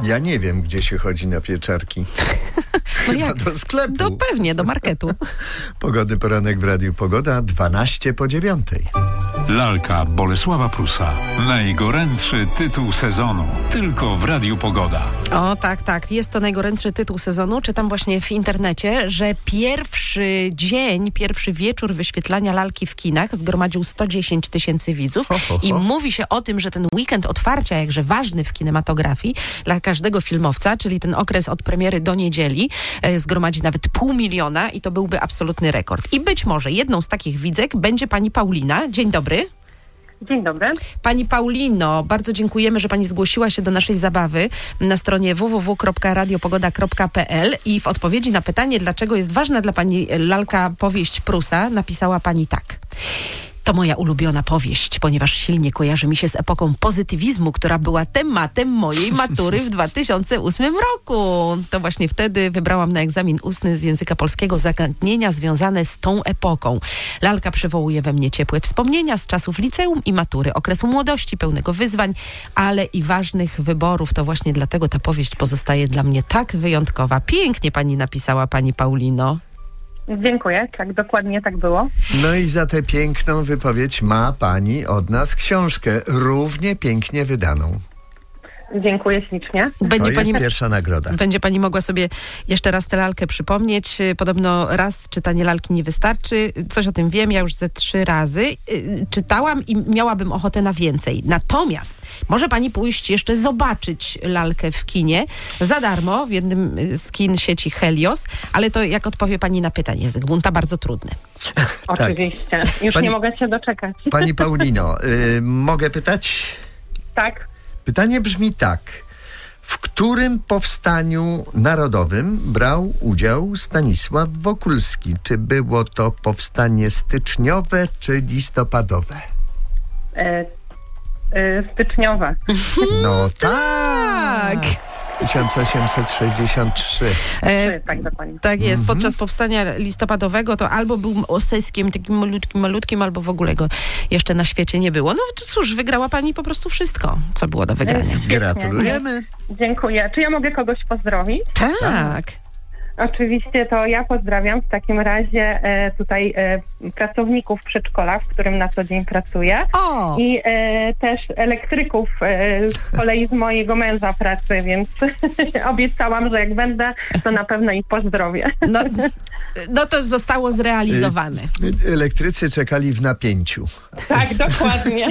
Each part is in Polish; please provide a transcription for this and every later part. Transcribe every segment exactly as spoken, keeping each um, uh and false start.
Ja nie wiem, gdzie się chodzi na pieczarki. No Chyba jak? do sklepu. Do, pewnie, do marketu. Pogody poranek w Radiu Pogoda, dwanaście po dziewiątej. Lalka Bolesława Prusa. Najgorętszy tytuł sezonu. Tylko w Radiu Pogoda. O, tak, tak. Jest to najgorętszy tytuł sezonu. Czytam właśnie w internecie, że pierwszy dzień, pierwszy wieczór wyświetlania lalki w kinach zgromadził sto dziesięć tysięcy widzów. Ho, ho, ho. I mówi się o tym, że ten weekend otwarcia, jakże ważny w kinematografii dla każdego filmowca, czyli ten okres od premiery do niedzieli, e, zgromadzi nawet pół miliona i to byłby absolutny rekord. I być może jedną z takich widzek będzie pani Paulina. Dzień dobry. Dzień dobry. Pani Paulino, bardzo dziękujemy, że pani zgłosiła się do naszej zabawy na stronie w w w kropka radiopogoda kropka p l i w odpowiedzi na pytanie, dlaczego jest ważna dla pani lalka powieść Prusa, napisała pani tak. To moja ulubiona powieść, ponieważ silnie kojarzy mi się z epoką pozytywizmu, która była tematem mojej matury w dwa tysiące ósmym roku. To właśnie wtedy wybrałam na egzamin ustny z języka polskiego zagadnienia związane z tą epoką. Lalka przywołuje we mnie ciepłe wspomnienia z czasów liceum i matury, okresu młodości, pełnego wyzwań, ale i ważnych wyborów. To właśnie dlatego ta powieść pozostaje dla mnie tak wyjątkowa. Pięknie pani napisała, pani Paulino. Dziękuję, tak, dokładnie tak było. No i za tę piękną wypowiedź ma pani od nas książkę, równie pięknie wydaną. Dziękuję ślicznie. Będzie To jest pani pierwsza nagroda. Będzie pani mogła sobie jeszcze raz tę lalkę przypomnieć. Podobno raz czytanie lalki nie wystarczy. Coś o tym wiem, ja już ze trzy razy yy, czytałam i miałabym ochotę na więcej. Natomiast może pani pójść jeszcze zobaczyć lalkę w kinie za darmo w jednym z kin sieci Helios, ale to jak odpowie pani na pytanie Zygmunta, bardzo trudne. Oczywiście. Już Pani- nie mogę się doczekać. Pani Paulino, y, mogę pytać? Tak. Pytanie brzmi tak. W którym powstaniu narodowym brał udział Stanisław Wokulski? Czy było to powstanie styczniowe, czy listopadowe? E, e, styczniowe. No tak! tysiąc osiemset sześćdziesiąt trzy. E, Tak, dokładnie. tak jest. Podczas powstania listopadowego to albo był oseskiem, takim malutkim, malutkim, albo w ogóle go jeszcze na świecie nie było. No to cóż, wygrała pani po prostu wszystko, co było do wygrania. Gratulujemy. Dziękuję. Czy ja mogę kogoś pozdrowić? Tak. Oczywiście to ja pozdrawiam w takim razie e, tutaj e, pracowników przedszkola, w którym na co dzień pracuję. O! I e, też elektryków e, z kolei z mojego męża pracy, więc obiecałam, że jak będę, to na pewno ich pozdrowię. No, no to zostało zrealizowane. Y, Elektrycy czekali w napięciu. Tak, dokładnie.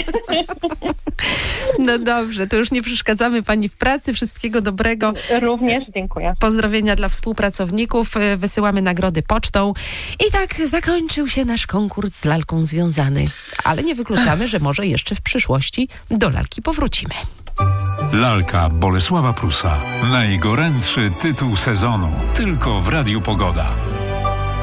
No dobrze, to już nie przeszkadzamy pani w pracy. Wszystkiego dobrego. Również dziękuję. Pozdrowienia dla współpracowników. E, Wysyłamy nagrody pocztą. I tak zakończył się nasz konkurs z lalką związany. Ale nie wykluczamy, że może jeszcze w przyszłości do lalki powrócimy. Lalka Bolesława Prusa. Najgorętszy tytuł sezonu. Tylko w Radiu Pogoda.